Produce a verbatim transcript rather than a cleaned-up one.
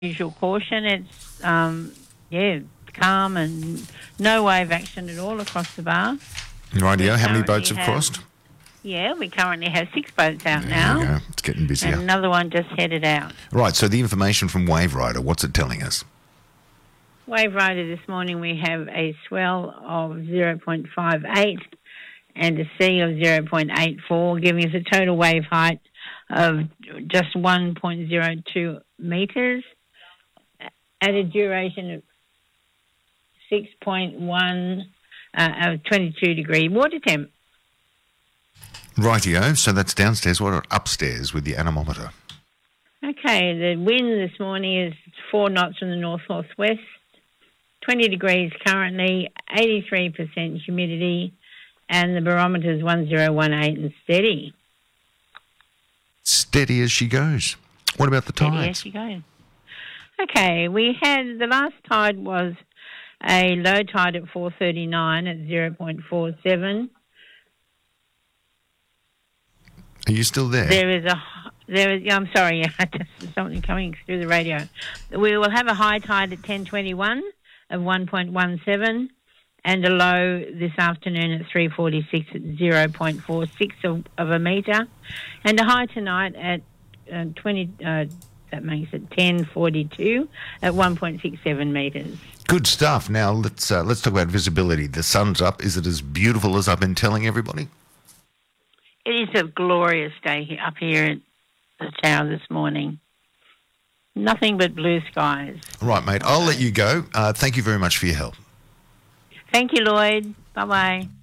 usual caution. It's, um, yeah, calm and no wave action at all across the bar. Rightio. How many currently boats have, have- crossed? Yeah, we currently have six boats out There now. you go. It's getting busier. And another one just headed out. Right, so the information from Wave Rider, what's it telling us? Wave Rider this morning we have a swell of zero point five eight and a sea of zero point eight four, giving us a total wave height of just one point zero two metres at a duration of six point one uh, of twenty-two degree water temp. Rightio, so that's downstairs. What about upstairs with the anemometer? Okay, the wind this morning is four knots from the north-northwest, twenty degrees currently, eighty-three percent humidity, and the barometer is one zero one eight and steady. Steady as she goes. What about the Steady as tides? she goes. Okay, we had, the last tide was a low tide at four thirty-nine at zero point four seven. Are you still there? There is a, there is, I'm sorry, just something coming through the radio. We will have a high tide at ten twenty-one of one point one seven and a low this afternoon at three forty-six at zero point four six of, of a metre, and a high tonight at uh, twenty, uh, that makes it ten forty-two at one point six seven metres. Good stuff. Now let's uh, let's talk about visibility. The sun's up. Is it as beautiful as I've been telling everybody? It is a glorious day here, up here at the tower this morning. Nothing but blue skies. Right, mate. I'll let you go. Uh, thank you very much for your help. Thank you, Lloyd. Bye-bye.